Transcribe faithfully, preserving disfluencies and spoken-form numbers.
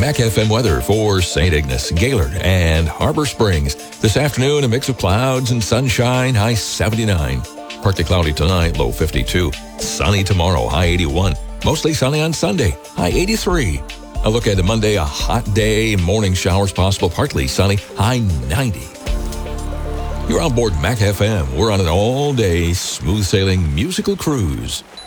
Mac F M weather for Saint Ignace, Gaylord, and Harbor Springs. This afternoon, a mix of clouds and sunshine, high seventy-nine. Partly cloudy tonight, low fifty-two. Sunny tomorrow, high eighty-one. Mostly sunny on Sunday, high eighty-three. A look at Monday, a hot day, morning showers possible, partly sunny, high ninety. You're on board Mac F M. We're on an all-day, smooth-sailing musical cruise.